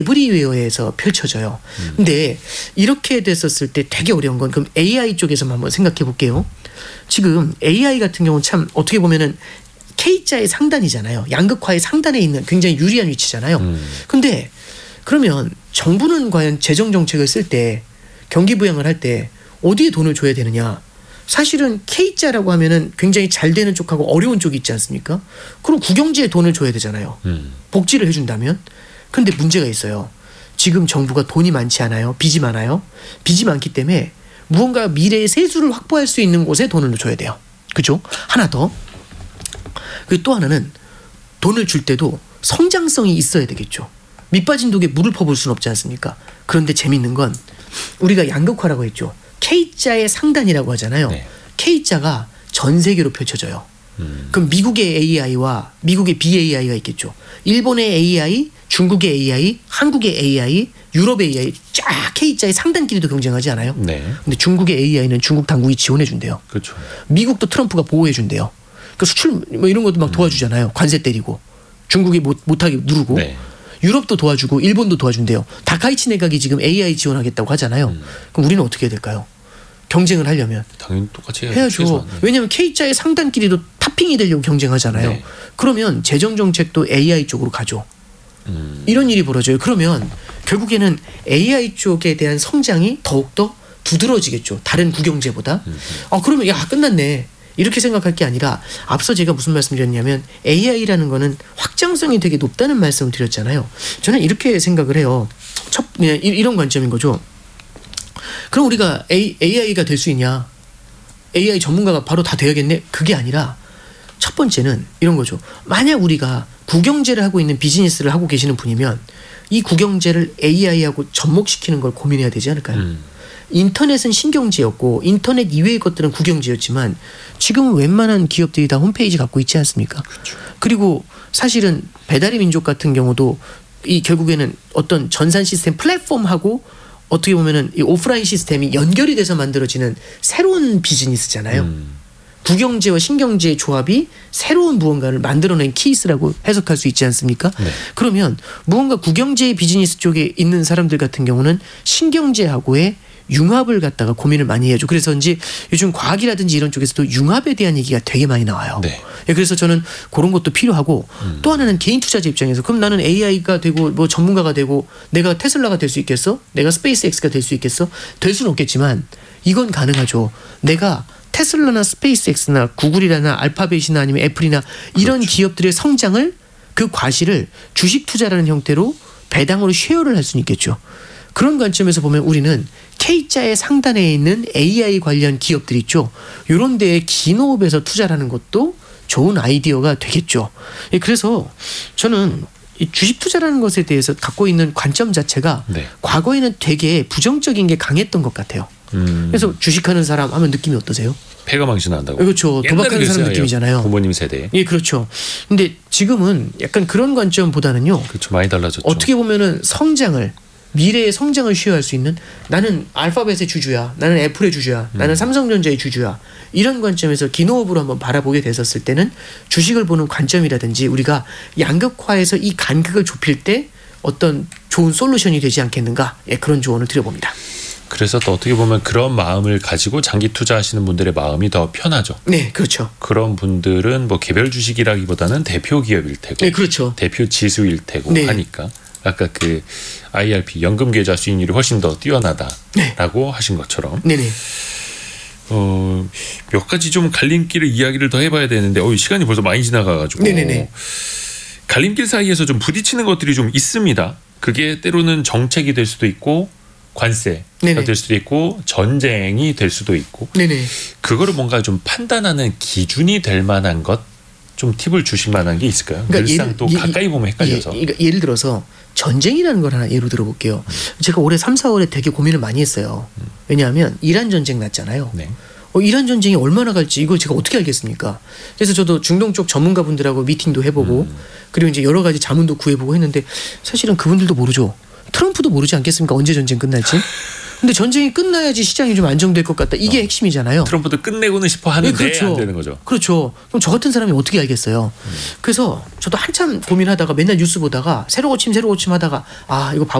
에브리웨어에서 펼쳐져요. 근데 이렇게 됐었을 때 되게 어려운 건 그럼 AI 쪽에서만 한번 생각해 볼게요. 지금 AI 같은 경우는 참 어떻게 보면은 K자의 상단이잖아요. 양극화의 상단에 있는 굉장히 유리한 위치잖아요. 근데 그러면 정부는 과연 재정 정책을 쓸 때 경기 부양을 할 때 어디에 돈을 줘야 되느냐? 사실은 K자라고 하면은 굉장히 잘 되는 쪽하고 어려운 쪽이 있지 않습니까? 그럼 국영지에 돈을 줘야 되잖아요. 복지를 해준다면. 근데 문제가 있어요. 지금 정부가 돈이 많지 않아요. 빚이 많아요. 빚이 많기 때문에 무언가 미래의 세수를 확보할 수 있는 곳에 돈을 줘야 돼요. 그죠? 하나 더. 그리고 또 하나는 돈을 줄 때도 성장성이 있어야 되겠죠. 밑빠진 독에 물을 퍼부을 수는 없지 않습니까? 그런데 재밌는 건 우리가 양극화라고 했죠. K자의 상단이라고 하잖아요. 네. K자가 전 세계로 펼쳐져요. 그럼 미국의 AI와 미국의 BAI가 있겠죠. 일본의 AI, 중국의 AI, 한국의 AI, 유럽의 AI 쫙 K자의 상단 길이도 경쟁하지 않아요? 네. 근데 중국의 AI는 중국 당국이 지원해 준대요. 그렇죠. 미국도 트럼프가 보호해 준대요. 그 수출 뭐 이런 것도 막 도와주잖아요. 관세 때리고 중국이 못하게 누르고. 네. 유럽도 도와주고 일본도 도와준대요. 다카이치 내각이 지금 AI 지원하겠다고 하잖아요. 그럼 우리는 어떻게 해야 될까요? 경쟁을 하려면 당연히 똑같이 해야죠. 왜냐하면 K자의 상단 길이도 탑핑이 되려고 경쟁하잖아요. 네. 그러면 재정 정책도 AI 쪽으로 가죠. 이런 일이 벌어져요. 그러면 결국에는 AI 쪽에 대한 성장이 더욱더 두드러지겠죠. 다른 국영제보다. 그러면 야 끝났네. 이렇게 생각할 게 아니라 앞서 제가 무슨 말씀드렸냐면 AI라는 거는 확장성이 되게 높다는 말씀을 드렸잖아요. 저는 이렇게 생각을 해요. 이런 관점인 거죠. 그럼 우리가 AI가 될 수 있냐? AI 전문가가 바로 다 돼야겠네? 그게 아니라 첫 번째는 이런 거죠. 만약 우리가 국영제를 하고 있는 비즈니스를 하고 계시는 분이면 이 국영제를 AI하고 접목시키는 걸 고민해야 되지 않을까요? 인터넷은 신경제였고 인터넷 이외의 것들은 국영제였지만 지금은 웬만한 기업들이 다 홈페이지 갖고 있지 않습니까? 그렇죠. 그리고 사실은 배달의 민족 같은 경우도 이 결국에는 어떤 전산 시스템 플랫폼하고 어떻게 보면은 이 오프라인 시스템이 연결이 돼서 만들어지는 새로운 비즈니스잖아요. 국영제와 신경제의 조합이 새로운 무언가를 만들어낸 케이스라고 해석할 수 있지 않습니까? 네. 그러면 무언가 국영제의 비즈니스 쪽에 있는 사람들 같은 경우는 신경제하고의 융합을 갖다가 고민을 많이 해야죠. 그래서인지 요즘 과학이라든지 이런 쪽에서도 융합에 대한 얘기가 되게 많이 나와요. 네. 그래서 저는 그런 것도 필요하고 또 하나는 개인 투자자 입장에서 그럼 나는 AI가 되고 뭐 전문가가 되고 내가 테슬라가 될 수 있겠어? 내가 스페이스X가 될 수 있겠어? 될 수는 없겠지만 이건 가능하죠. 내가 테슬라나 스페이스X나 구글이나 알파벳이나 아니면 애플이나 이런 그렇죠. 기업들의 성장을 그 과실을 주식 투자라는 형태로 배당으로 쉐어를 할 수는 있겠죠. 그런 관점에서 보면 우리는 K자의 상단에 있는 AI 관련 기업들 있죠. 이런 데에 기노업에서 투자하는 것도 좋은 아이디어가 되겠죠. 그래서 저는 이 주식 투자라는 것에 대해서 갖고 있는 관점 자체가 네. 과거에는 되게 부정적인 게 강했던 것 같아요. 그래서 주식하는 사람 하면 느낌이 어떠세요? 패가 망신한다고. 그렇죠. 도박하는 사람 느낌이잖아요. 부모님 세대. 예, 그렇죠. 근데 지금은 약간 그런 관점보다는요. 그렇죠. 많이 달라졌죠. 어떻게 보면은 성장을 미래의 성장을 쉐어할 수 있는 나는 알파벳의 주주야. 나는 애플의 주주야. 나는 삼성전자의 주주야. 이런 관점에서 기노업으로 한번 바라보게 됐었을 때는 주식을 보는 관점이라든지 우리가 양극화에서 이 간극을 좁힐 때 어떤 좋은 솔루션이 되지 않겠는가. 예, 그런 조언을 드려봅니다. 그래서 또 어떻게 보면 그런 마음을 가지고 장기 투자하시는 분들의 마음이 더 편하죠. 네, 그렇죠. 그런 분들은 뭐 개별 주식이라기보다는 대표 기업일 테고, 네, 그렇죠. 대표 지수일 테고 네. 하니까 아까 그 IRP 연금 계좌 수익률이 훨씬 더 뛰어나다라고 네. 하신 것처럼. 네네. 몇 가지 좀 갈림길을 이야기를 더 해봐야 되는데, 시간이 벌써 많이 지나가가지고. 네네네. 갈림길 사이에서 좀 부딪히는 것들이 좀 있습니다. 그게 때로는 정책이 될 수도 있고. 관세가 네네. 될 수도 있고 전쟁이 될 수도 있고 네네. 그거를 뭔가 좀 판단하는 기준이 될 만한 것 좀 팁을 주실 만한 게 있을까요? 그러니까 늘상 또 가까이 보면 헷갈려서. 예를 들어서 전쟁이라는 걸 하나 예로 들어볼게요. 제가 올해 3, 4월에 되게 고민을 많이 했어요. 왜냐하면 이란 전쟁 났잖아요. 네. 이란 전쟁이 얼마나 갈지 이걸 제가 어떻게 알겠습니까? 그래서 저도 중동 쪽 전문가분들하고 미팅도 해보고 그리고 이제 여러 가지 자문도 구해보고 했는데 사실은 그분들도 모르죠. 트럼프도 모르지 않겠습니까? 언제 전쟁 끝날지? 근데 전쟁이 끝나야지 시장이 좀 안정될 것 같다. 이게 핵심이잖아요. 트럼프도 끝내고는 싶어 하는데 그렇죠. 안 되는 거죠. 그렇죠. 그럼 저 같은 사람이 어떻게 알겠어요. 그래서 저도 한참 고민하다가 맨날 뉴스 보다가 새로 고침 하다가 아 이거